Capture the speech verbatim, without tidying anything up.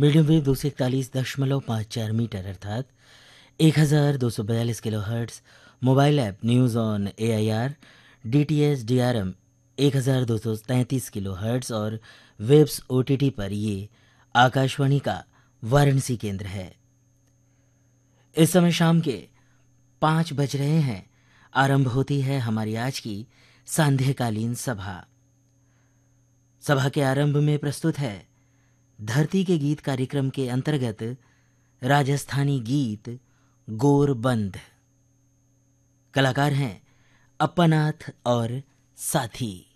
Medium wave दो सौ इकतालीस दशमलव पाँच चार मीटर अर्थात एक हज़ार दो सौ बयालीस kilo hertz. Mobile app news on A I R D T S D R M एक हज़ार दो सौ तैंतीस किलो हर्ट्स और वेब्स ओ टी टी पर ये आकाशवाणी का वाराणसी केंद्र है। इस समय शाम के पाँच बज रहे हैं। आरंभ होती है हमारी आज की सांध्यकालीन सभा। सभा के आरंभ में प्रस्तुत है धरती के गीत कार्यक्रम के अंतर्गत राजस्थानी गीत गोरबंद। कलाकार हैं अप्पानाथ और साथी।